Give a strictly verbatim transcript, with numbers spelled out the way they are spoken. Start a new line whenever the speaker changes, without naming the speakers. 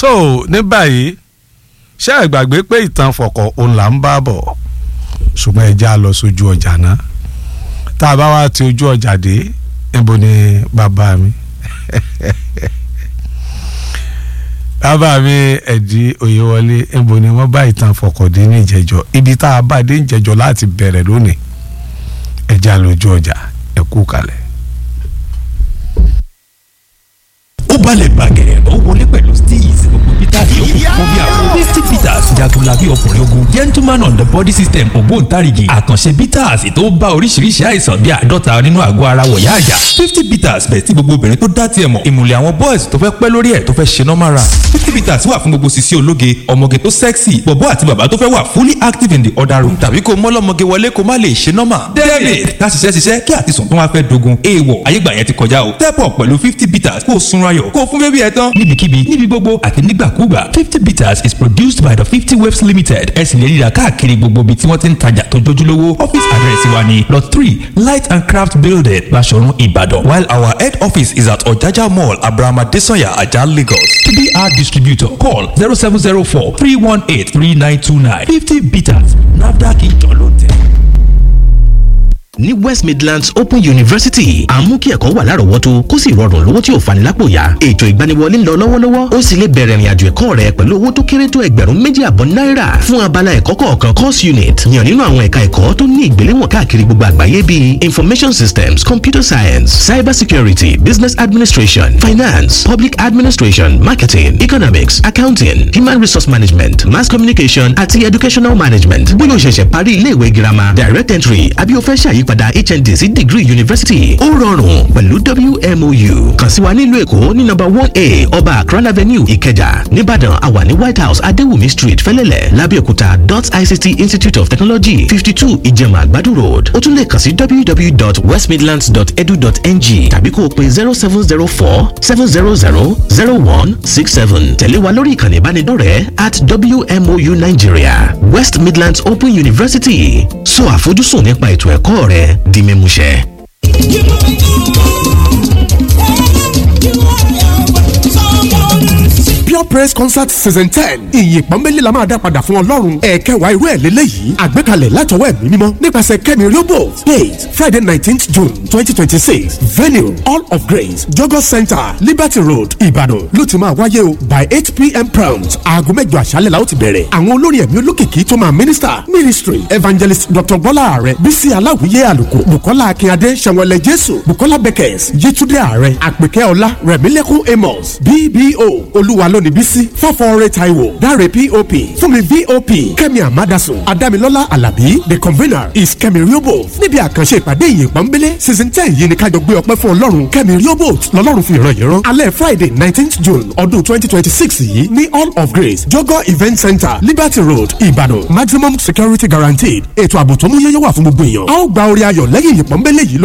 so ní báyìí ṣé ẹ gbàgbé pé ìtàn fọ̀kọ̀ òun là ń bá bọ̀ ṣùgbọ́n ẹ já lọ sójú ọjà náà tá a bá wá ti ojú ọjà dé níbo ni bàbá mi bàbá mi ẹ̀dí Oyèwọlé níbo ni wọ́n bá ìtàn fọ̀kọ̀ dé ní ìjẹjọ́ ibi tá a bá dé ìjẹjọ́ láti bẹ̀rẹ̀ lónìí ẹ já lójú ọjà ẹ kú kalẹ̀.
ó balẹ̀ bàgẹ́ ó wọlé pẹ̀lú steez gbogbo peter yòókù fún bí àwọn fifty peters jagunlabi ọkùnrin ogun gentleman on the body system ògbóǹtarìgì àkànṣe peters tó bá oríṣiríṣi àìsàn bí àádọ́ta nínú àgọ́ ara wọ̀yá àjà fifty peters bẹ̀ tí gbogbo obìnrin tó dá tiẹ̀ mọ̀ ìmùlẹ̀ àwọn boys tó fẹ́ pẹ́ lórí ẹ̀ tó fẹ́ ṣe normal run fifty peters wà fún gbogbo sisi ológe ọmọge tó sexy bọ̀bọ́ àti bàbá tó fẹ́ wà fully active in the other room tàbí kó mọ́lọ́mọge wọlé kó má lè ṣe normal david ká ṣiṣẹ́ ṣiṣẹ́ kí àtisùn tó wá fẹ́ dogun èèwọ̀ ayégbà yẹn ti kọjá o step up pẹ̀lú fifty peters kó sunra yọ̀ kó fún bébí ẹ̀ tán níbikíbi níbi gbogbo àti nígbàkúgbà fifty bitters is produced by the fifty waves limited ẹ sì lè rí ra káàkiri gbogbo ibi tí wọ́n ti ń tajà tó jójúlówó office address wa ni lot three light and craft building Basọ̀run Ìbàdàn while our head office is at Ọ̀jájá mall Abraham Adesanya Ajah Lagos to be our distributor call zero seven zero four three one eight three nine two nine fifty bitters NAFDAC ìjọ ló tẹ̀.
ní West Midlands Open University àmú kí ẹ̀kọ́ wà lárọ̀ọ́wọ́tó kó sì rọrùn lówó tí ò fani lápò yá ètò ìgbaniwọlé ń lọ lọ́wọ́lọ́wọ́ ó sì lè bẹ̀rẹ̀ ìrìnàjò ẹ̀kọ́ rẹ pẹ̀lú owó tó kéré tó ẹgbẹ̀rún méjì àbọ̀ náírà fún abala ẹ̀kọ́ kọ̀ọ̀kan course unit yàn nínú àwọn ẹ̀ka ẹ̀kọ́ tó ní ìgbéléwọ̀n káàkiri gbogbo àgbáyé bíi information systems computer science cyber security business administration finance public administration marketing economics accounting human resource management mass communication àti educational management bóyá o ṣẹ̀ṣẹ̀ parí ilé ìwé girama direct entry àbí o fẹ́ ṣàyí padà H N D sí degree university ó rọrùn pẹ̀lú W M O U kàn sí wa nílùú Èkó ní number one A Ọba Akran Avenue Ìkẹjà nìbàdàn àwa ní White House Adéwùmí Street Fẹ́lẹ́lẹ̀ Lábẹ́òkúta dot I C T Institute of Technology fifty two Ìjẹ̀mà Àgbàdo Road ó tún lè kàn sí w w w dot west midlands dot edu dot n g tàbí kó o pè zero seven zero four seven zero zero zero one six seven tẹ̀lé wa lórí ìkànnì ìbánidọ́rẹ̀ẹ́ at W M O U Nigeria West Midlands Open University sọ àfojúsùn nípa ètò ẹ̀kọ́ rẹ di mímúṣẹ.
Pure Praise Concert Season ten ìyìn pọ́nbélé la máa dá padà fún Ọlọ́run ẹ̀kẹwàá irú ẹ̀ lélẹ́yìí àgbékalẹ̀ látọwọ́ ẹ̀mí mímọ́ nípasẹ̀ Kẹ́mi Riobo date Friday nineteenth June twenty twenty six venue All of Grace Jogos Center Liberty Road Ìbàdàn ló ti máa wáyé o by eight p m prompt aago mẹ́jọ àṣálẹ̀ la ó ti bẹ̀rẹ̀ àwọn olórin ẹ̀mí olókìkí tó máa minister ministry evangelist Doctor Bọ́lá Ààrẹ Bísí Aláwìyé Àlùkò Bùkọ́lá Akínyadé Ṣẹ̀wọ̀lẹ̀ Jésù Bùkọ́lá Beckers Yétúndé Ààrẹ Àpèkẹ́ Ọlá Rẹ̀mílẹ́kún Amos B B O Olúwa lónìí Bísí Fọ́fọ́rẹ́ Táíwò Dáre P O P Fúnmi V O P Kẹ́mi Amadasun Adámilọ́lá Àlàbí the convener is Kẹ́mi Riobo níbi àkànṣe ìpàdé ìyìn pọ́nbélé season ten yìí ni kájọ gbé ọpẹ́ fún Ọlọ́run Kẹ́mi Riobo lọ́lọ́run fi ìran yìí rán alẹ́ Friday nineteenth June ọdún twenty twenty six yìí ní All of Grace Jogo Event Center Liberty Road Ìbàdàn maximum security guaranteed ètò ààbò tó mú yẹ́yẹ́ wà fún gbogbo èèyàn a ó gba orí ayọ̀ lẹ́yìn ìyìn pọ́nbélé yìí